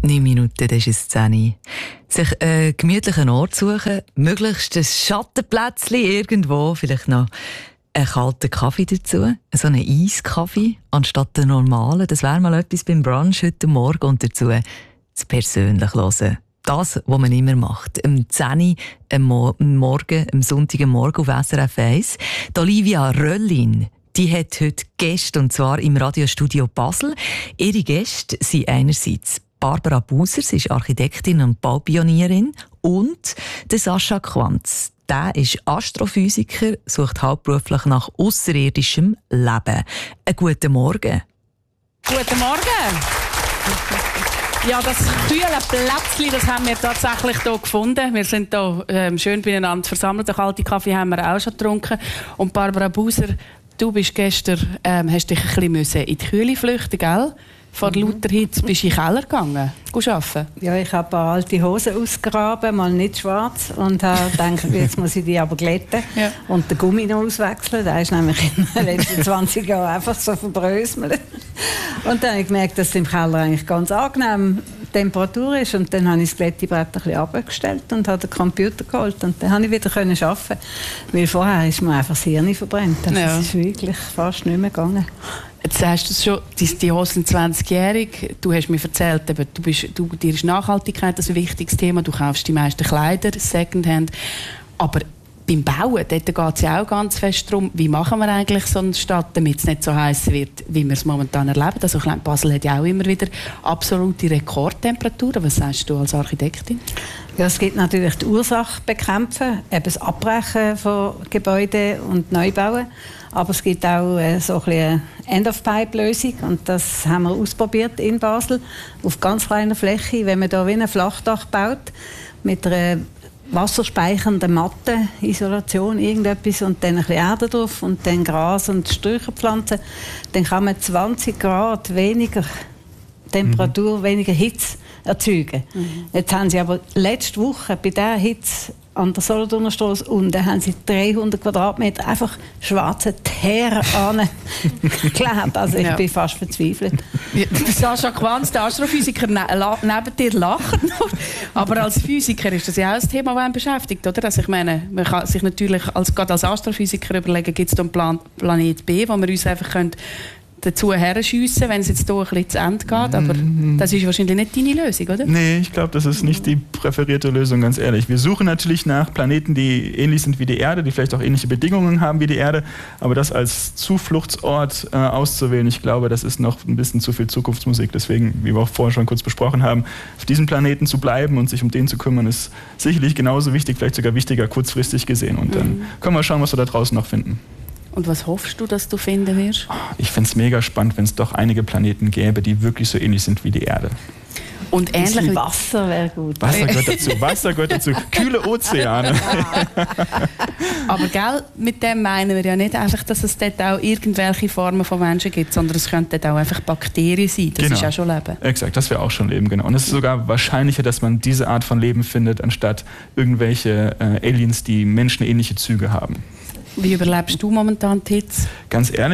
9 Minuten, das ist es 10 Uhr. Sich einen gemütlichen Ort suchen, möglichst ein Schattenplätzchen irgendwo, vielleicht noch einen kalten Kaffee dazu, so einen Eiskaffee anstatt den normalen. Das wäre mal etwas beim Brunch heute Morgen und dazu das persönlich hören. Das, was man immer macht. Am 10 Uhr am Sonntagmorgen auf SRF 1. Die Olivia Röllin, die hat heute Gäste, und zwar im Radiostudio Basel. Ihre Gäste sind einerseits Barbara Buser, sie ist Architektin und Baupionierin, und der Sascha Quanz. Der ist Astrophysiker, sucht hauptberuflich nach ausserirdischem Leben. Einen guten Morgen. Guten Morgen. Ja, das kühle Plätzchen, das haben wir tatsächlich hier gefunden. Wir sind hier schön beieinander versammelt. Den kalten Kaffee haben wir auch schon getrunken. Und Barbara Buser, du bist gestern, hast dich ein bisschen in die Kühle flüchten, gell? Vor lauter Hitze bist du in den Keller gegangen, arbeiten? Ja, ich habe alte Hosen ausgegraben, mal nicht schwarz, und habe gedacht, jetzt muss ich die aber glätten und den Gummi noch auswechseln. Der ist nämlich in den letzten 20 Jahren einfach so verbröselt. Und dann habe ich gemerkt, dass es im Keller eigentlich ganz angenehm Temperatur ist. Und dann habe ich das Glättebrett ein bisschen runtergestellt und habe den Computer geholt. Und dann konnte ich wieder arbeiten. Weil vorher ist mir einfach das Hirn verbrannt. Das ist wirklich fast nicht mehr gegangen. Jetzt hast du es schon, die Hosen 20-jährig. Du hast mir erzählt, dir ist Nachhaltigkeit ein wichtiges Thema. Du kaufst die meisten Kleider Secondhand. Aber beim Bauen, dort geht es ja auch ganz fest darum, wie machen wir eigentlich so eine Stadt, damit es nicht so heiß wird, wie wir es momentan erleben. Also Basel hat ja auch immer wieder absolute Rekordtemperaturen. Was sagst du als Architektin? Ja, es gibt natürlich die Ursache bekämpfen, eben das Abbrechen von Gebäuden und Neubauen. Aber es gibt auch so eine End-of-Pipe-Lösung, und das haben wir ausprobiert in Basel auf ganz kleiner Fläche. Wenn man da wie ein Flachdach baut mit einer wasserspeichernden Matte, Isolation, irgendetwas, und dann ein bisschen Erde drauf und dann Gras und Sträucherpflanzen, dann kann man 20 Grad weniger Temperatur, weniger Hitze erzeugen. Jetzt haben sie aber letzte Woche bei dieser Hitze an der Solothurner Strasse unten haben sie 300 Quadratmeter einfach schwarze Teer angeklebt. Also ich bin fast verzweifelt. Sascha Quanz, der Astrophysiker, neben dir lacht noch. Aber als Physiker ist das ja auch ein Thema, das einen beschäftigt, oder? Also ich meine, man kann sich natürlich gerade als Astrophysiker überlegen, gibt es da einen Planet B, wo wir uns einfach dazu herschiessen, wenn es jetzt hier ein bisschen zu Ende geht. Aber das ist wahrscheinlich nicht deine Lösung, oder? Nee, ich glaube, das ist nicht die präferierte Lösung, ganz ehrlich. Wir suchen natürlich nach Planeten, die ähnlich sind wie die Erde, die vielleicht auch ähnliche Bedingungen haben wie die Erde. Aber das als Zufluchtsort auszuwählen, ich glaube, das ist noch ein bisschen zu viel Zukunftsmusik. Deswegen, wie wir auch vorher schon kurz besprochen haben, auf diesem Planeten zu bleiben und sich um den zu kümmern, ist sicherlich genauso wichtig, vielleicht sogar wichtiger, kurzfristig gesehen. Und dann können wir schauen, was wir da draußen noch finden. Und was hoffst du, dass du finden wirst? Ich fände es mega spannend, wenn es doch einige Planeten gäbe, die wirklich so ähnlich sind wie die Erde. Und ähnlich Wasser wäre gut. Wasser gehört dazu. Kühle Ozeane. Aber gell, mit dem meinen wir ja nicht einfach, dass es dort auch irgendwelche Formen von Menschen gibt, sondern es könnten dort auch einfach Bakterien sein. Das ist auch schon Leben. Exakt, das wäre auch schon Leben, genau. Und es ist sogar wahrscheinlicher, dass man diese Art von Leben findet, anstatt irgendwelche Aliens, die menschenähnliche Züge haben. Wie überlebst du momentan die Hitze? Ganz ehrlich,